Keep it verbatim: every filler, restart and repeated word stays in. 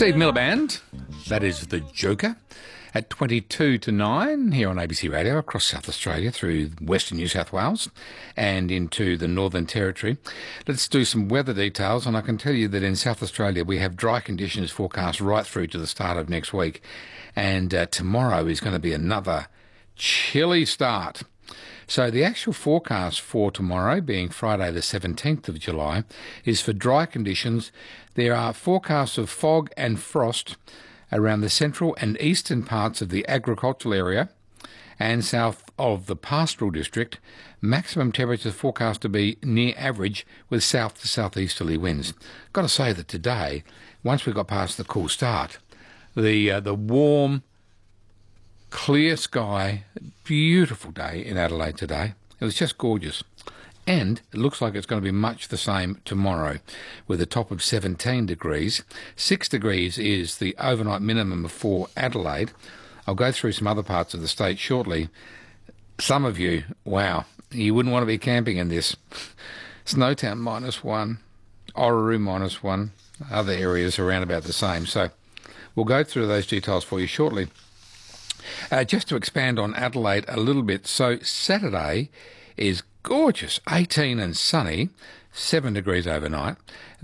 Steve Miliband, that is the Joker, at twenty-two to nine here on A B C Radio across South Australia through Western New South Wales and into the Northern Territory. Let's do some weather details, and I can tell you that in South Australia we have dry conditions forecast right through to the start of next week, and uh, tomorrow is going to be another chilly start. So the actual forecast for tomorrow, being Friday the seventeenth of July, is for dry conditions. There are forecasts of fog and frost around the central and eastern parts of the agricultural area and south of the pastoral district. Maximum temperatures forecast to be near average with south to southeasterly winds. Got to say that today, once we got past the cool start, the uh, the warm, clear sky, beautiful day in Adelaide today. It was just gorgeous. And it looks like it's going to be much the same tomorrow, with a top of seventeen degrees. Six degrees is the overnight minimum for Adelaide. I'll go through some other parts of the state shortly. Some of you, wow, you wouldn't want to be camping in this. Snowtown minus one, Orroroo minus one, other areas around about the same. So we'll go through those details for you shortly. Uh, just to expand on Adelaide a little bit, so Saturday is gorgeous, eighteen and sunny, seven degrees overnight.